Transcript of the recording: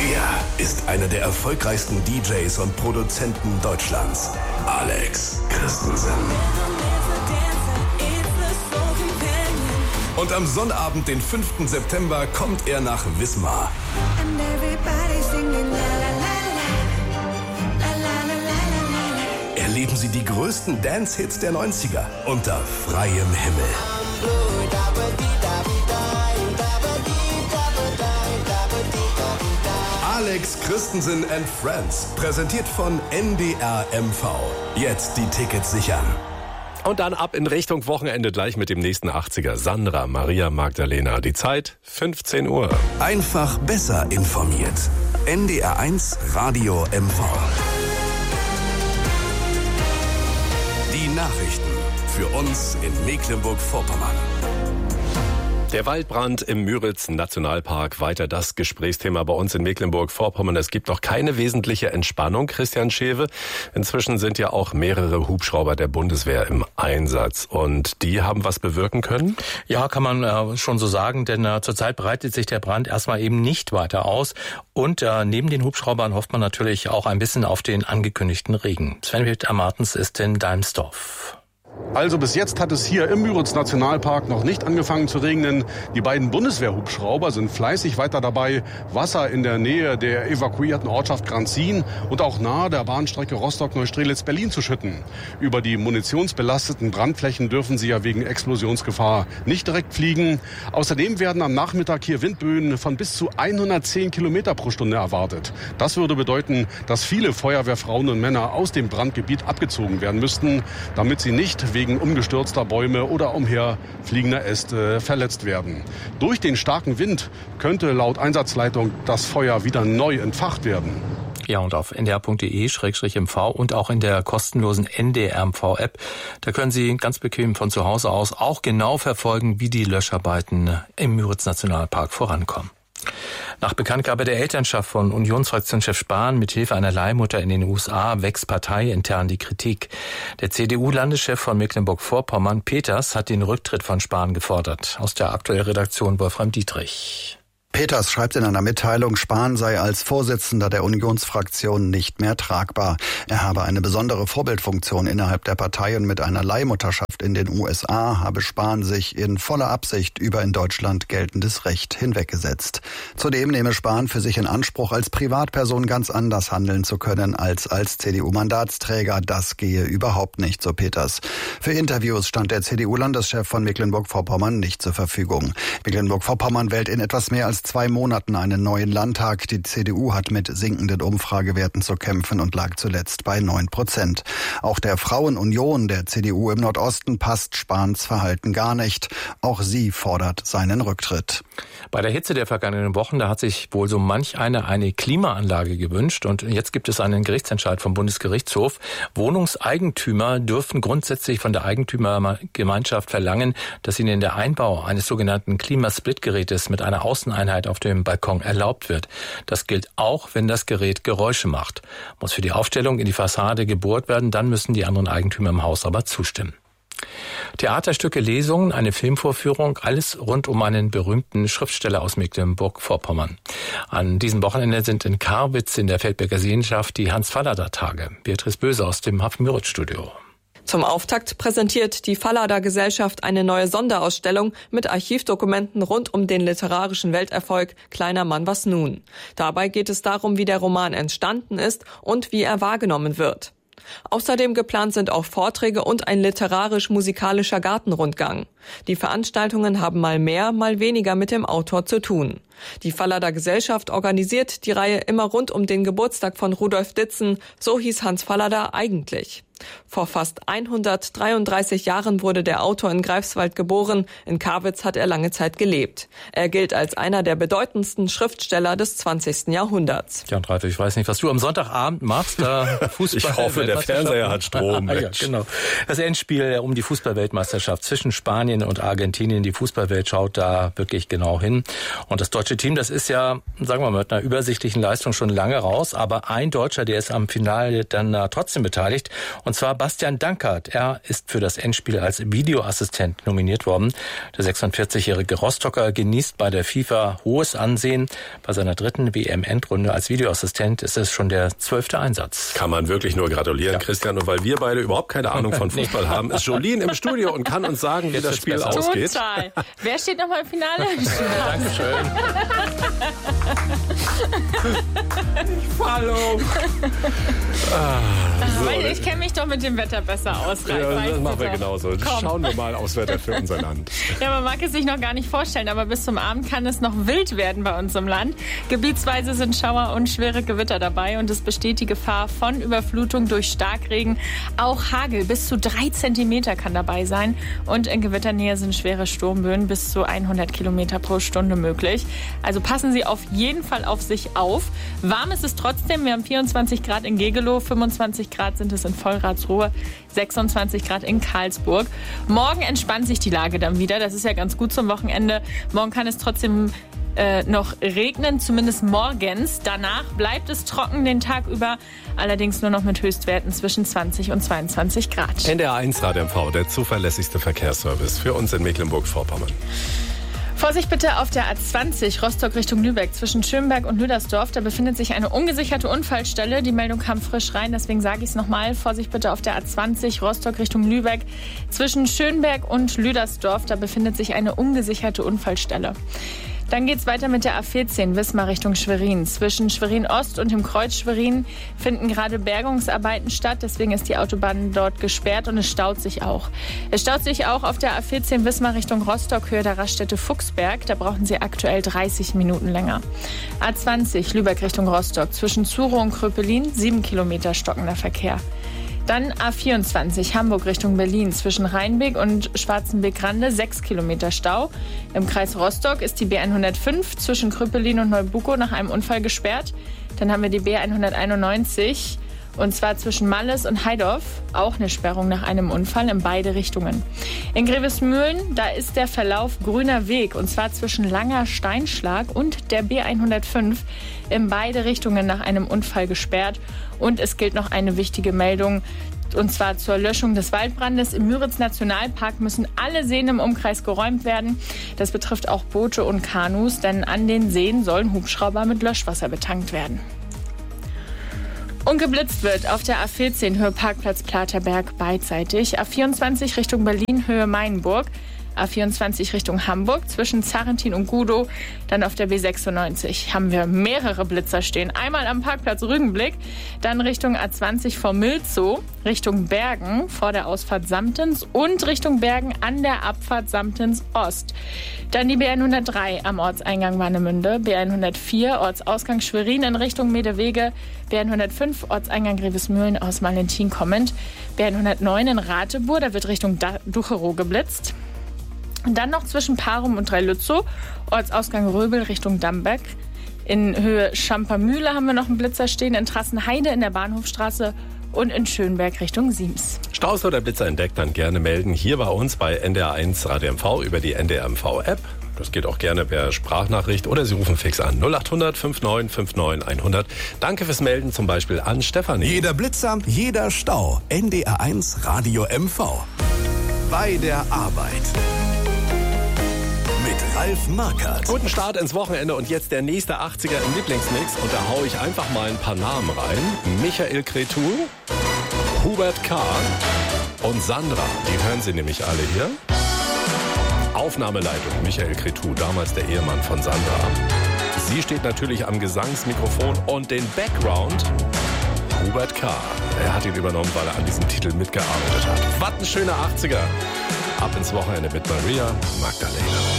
Er ist einer der erfolgreichsten DJs und Produzenten Deutschlands. Alex Christensen. Und am Sonnabend, den 5. September, kommt er nach Wismar. Erleben Sie die größten Dance-Hits der 90er unter freiem Himmel. Alex Christensen and Friends, präsentiert von NDR MV. Jetzt die Tickets sichern. Und dann ab in Richtung Wochenende gleich mit dem nächsten 80er. Sandra Maria Magdalena. Die Zeit 15 Uhr. Einfach besser informiert. NDR 1 Radio MV. Die Nachrichten für uns in Mecklenburg-Vorpommern. Der Waldbrand im Müritz-Nationalpark, weiter das Gesprächsthema bei uns in Mecklenburg-Vorpommern. Es gibt noch keine wesentliche Entspannung, Christian Schewe. Inzwischen sind ja auch mehrere Hubschrauber der Bundeswehr im Einsatz. Und die haben was bewirken können? Ja, kann man schon so sagen, denn zurzeit breitet sich der Brand erstmal eben nicht weiter aus. Und neben den Hubschraubern hofft man natürlich auch ein bisschen auf den angekündigten Regen. Sven-Peter Martens ist in Deimsdorf. Also bis jetzt hat es hier im Müritz-Nationalpark noch nicht angefangen zu regnen. Die beiden Bundeswehrhubschrauber sind fleißig weiter dabei, Wasser in der Nähe der evakuierten Ortschaft Granzin und auch nahe der Bahnstrecke Rostock-Neustrelitz-Berlin zu schütten. Über die munitionsbelasteten Brandflächen dürfen sie ja wegen Explosionsgefahr nicht direkt fliegen. Außerdem werden am Nachmittag hier Windböen von bis zu 110 Kilometer pro Stunde erwartet. Das würde bedeuten, dass viele Feuerwehrfrauen und Männer aus dem Brandgebiet abgezogen werden müssten, damit sie nicht wegen umgestürzter Bäume oder umherfliegender Äste verletzt werden. Durch den starken Wind könnte laut Einsatzleitung das Feuer wieder neu entfacht werden. Ja, und auf ndr.de/mv und auch in der kostenlosen NDR-MV-App, da können Sie ganz bequem von zu Hause aus auch genau verfolgen, wie die Löscharbeiten im Müritz-Nationalpark vorankommen. Nach Bekanntgabe der Elternschaft von Unionsfraktionschef Spahn mithilfe einer Leihmutter in den USA wächst parteiintern die Kritik. Der CDU-Landeschef von Mecklenburg-Vorpommern, Peters, hat den Rücktritt von Spahn gefordert. Aus der aktuellen Redaktion Wolfram Dietrich. Peters schreibt in einer Mitteilung, Spahn sei als Vorsitzender der Unionsfraktion nicht mehr tragbar. Er habe eine besondere Vorbildfunktion innerhalb der Partei und mit einer Leihmutterschaft in den USA habe Spahn sich in voller Absicht über in Deutschland geltendes Recht hinweggesetzt. Zudem nehme Spahn für sich in Anspruch, als Privatperson ganz anders handeln zu können als CDU-Mandatsträger. Das gehe überhaupt nicht, so Peters. Für Interviews stand der CDU-Landeschef von Mecklenburg-Vorpommern nicht zur Verfügung. Mecklenburg-Vorpommern wählt in etwas mehr als 2 Monaten einen neuen Landtag. Die CDU hat mit sinkenden Umfragewerten zu kämpfen und lag zuletzt bei 9%. Auch der Frauenunion der CDU im Nordosten passt Spahns Verhalten gar nicht. Auch sie fordert seinen Rücktritt. Bei der Hitze der vergangenen Wochen, da hat sich wohl so manch einer eine Klimaanlage gewünscht. Und jetzt gibt es einen Gerichtsentscheid vom Bundesgerichtshof. Wohnungseigentümer dürfen grundsätzlich von der Eigentümergemeinschaft verlangen, dass ihnen der Einbau eines sogenannten Klimasplitgerätes mit einer Außeneinheit auf dem Balkon erlaubt wird. Das gilt auch, wenn das Gerät Geräusche macht. Muss für die Aufstellung in die Fassade gebohrt werden, dann müssen die anderen Eigentümer im Haus aber zustimmen. Theaterstücke, Lesungen, eine Filmvorführung, alles rund um einen berühmten Schriftsteller aus Mecklenburg-Vorpommern. An diesem Wochenende sind in Karwitz in der Feldberger Seenlandschaft die Hans-Fallada-Tage. Beatrice Böse aus dem Hafen-Müritz-Studio. Zum Auftakt präsentiert die Fallada-Gesellschaft eine neue Sonderausstellung mit Archivdokumenten rund um den literarischen Welterfolg Kleiner Mann, was nun? Dabei geht es darum, wie der Roman entstanden ist und wie er wahrgenommen wird. Außerdem geplant sind auch Vorträge und ein literarisch-musikalischer Gartenrundgang. Die Veranstaltungen haben mal mehr, mal weniger mit dem Autor zu tun. Die Fallada Gesellschaft organisiert die Reihe immer rund um den Geburtstag von Rudolf Ditzen, so hieß Hans Fallada eigentlich. Vor fast 133 Jahren wurde der Autor in Greifswald geboren. In Karwitz hat er lange Zeit gelebt. Er gilt als einer der bedeutendsten Schriftsteller des 20. Jahrhunderts. Ja, und Ralf, ich weiß nicht, was du am Sonntagabend machst. Fußball. Ich hoffe, der Fernseher hat Strom. Ja, genau. Das Endspiel um die Fußballweltmeisterschaft zwischen Spanien und Argentinien. Die Fußballwelt schaut da wirklich genau hin. Und das deutsche Team, das ist ja, sagen wir mal, mit einer übersichtlichen Leistung schon lange raus. Aber ein Deutscher, der ist am Finale dann trotzdem beteiligt. Und Und zwar Bastian Dankert. Er ist für das Endspiel als Videoassistent nominiert worden. Der 46-jährige Rostocker genießt bei der FIFA hohes Ansehen. Bei seiner dritten WM-Endrunde als Videoassistent ist es schon der 12. Einsatz. Kann man wirklich nur gratulieren, Christian. Und weil wir beide überhaupt keine Ahnung von Fußball haben, ist Jolien im Studio und kann uns sagen, wie das Spiel ausgeht. Total. Wer steht noch mal im Finale? Dankeschön. Ich fall um. Ich kenne mich doch mit dem Wetter besser aus. Ja, das machen wir genauso. Schauen wir mal aufs Wetter für unser Land. Ja, man mag es sich noch gar nicht vorstellen, aber bis zum Abend kann es noch wild werden bei uns im Land. Gebietsweise sind Schauer und schwere Gewitter dabei und es besteht die Gefahr von Überflutung durch Starkregen. Auch Hagel bis zu 3 Zentimeter kann dabei sein und in Gewitternähe sind schwere Sturmböen bis zu 100 Kilometer pro Stunde möglich. Also passen Sie auf jeden Fall auf sich auf. Warm ist es trotzdem. Wir haben 24 Grad in Gegelow, 25 Grad sind es in Vollratsruhe, 26 Grad in Karlsburg. Morgen entspannt sich die Lage dann wieder. Das ist ja ganz gut zum Wochenende. Morgen kann es trotzdem noch regnen, zumindest morgens. Danach bleibt es trocken den Tag über, allerdings nur noch mit Höchstwerten zwischen 20 und 22 Grad. NDR1 Radio MV, der zuverlässigste Verkehrsservice für uns in Mecklenburg-Vorpommern. Vorsicht bitte auf der A20 Rostock Richtung Lübeck zwischen Schönberg und Lüdersdorf. Da befindet sich eine ungesicherte Unfallstelle. Die Meldung kam frisch rein, deswegen sage ich es nochmal. Vorsicht bitte auf der A20 Rostock Richtung Lübeck zwischen Schönberg und Lüdersdorf. Da befindet sich eine ungesicherte Unfallstelle. Dann geht's weiter mit der A14 Wismar Richtung Schwerin. Zwischen Schwerin Ost und dem Kreuz Schwerin finden gerade Bergungsarbeiten statt. Deswegen ist die Autobahn dort gesperrt und es staut sich auch. Es staut sich auch auf der A14 Wismar Richtung Rostock, Höhe der Raststätte Fuchsberg. Da brauchen Sie aktuell 30 Minuten länger. A20 Lübeck Richtung Rostock. Zwischen Zuro und Kröpelin 7 Kilometer stockender Verkehr. Dann A24 Hamburg Richtung Berlin zwischen Rheinbeek und Schwarzenbeek-Rande 6 Kilometer Stau. Im Kreis Rostock ist die B105 zwischen Kröpelin und Neubukow nach einem Unfall gesperrt. Dann haben wir die B191 und zwar zwischen Malles und Heidorf, auch eine Sperrung nach einem Unfall in beide Richtungen. In Grevesmühlen, da ist der Verlauf grüner Weg und zwar zwischen Langer Steinschlag und der B105 in beide Richtungen nach einem Unfall gesperrt. Und es gilt noch eine wichtige Meldung, und zwar zur Löschung des Waldbrandes. Im Müritz-Nationalpark müssen alle Seen im Umkreis geräumt werden. Das betrifft auch Boote und Kanus, denn an den Seen sollen Hubschrauber mit Löschwasser betankt werden. Und geblitzt wird auf der A14 Höhe Parkplatz Platerberg beidseitig. A24 Richtung Berlin Höhe Mainburg. A24 Richtung Hamburg zwischen Zarrentin und Gudow. Dann auf der B96 haben wir mehrere Blitzer stehen. Einmal am Parkplatz Rügenblick, dann Richtung A20 vor Milzow, Richtung Bergen vor der Ausfahrt Samtens und Richtung Bergen an der Abfahrt Samtens Ost. Dann die B103 am Ortseingang Warnemünde, B104 Ortsausgang Schwerin in Richtung Medewege, B105 Ortseingang Grevesmühlen aus Valentin kommend, B109 in Ratebur, da wird Richtung Ducherow geblitzt. Und dann noch zwischen Parum und Dreilützow, Ortsausgang Röbel Richtung Damberg. In Höhe Schampermühle haben wir noch einen Blitzer stehen, in Trassenheide in der Bahnhofstraße und in Schönberg Richtung Siems. Staus oder Blitzer entdeckt, dann gerne melden. Hier bei uns bei NDR1 Radio MV über die NDR MV App. Das geht auch gerne per Sprachnachricht oder Sie rufen fix an 0800 59 59 100. Danke fürs Melden zum Beispiel an Stefanie. Jeder Blitzer, jeder Stau. NDR1 Radio MV. Bei der Arbeit. Ralf Markert. Guten Start ins Wochenende und jetzt der nächste 80er im Lieblingsmix. Und da hau ich einfach mal ein paar Namen rein. Michael Cretu, Hubert K. und Sandra. Die hören Sie nämlich alle hier. Aufnahmeleitung Michael Cretu, damals der Ehemann von Sandra. Sie steht natürlich am Gesangsmikrofon und den Background Hubert K. Er hat ihn übernommen, weil er an diesem Titel mitgearbeitet hat. Was ein schöner 80er. Ab ins Wochenende mit Maria Magdalena.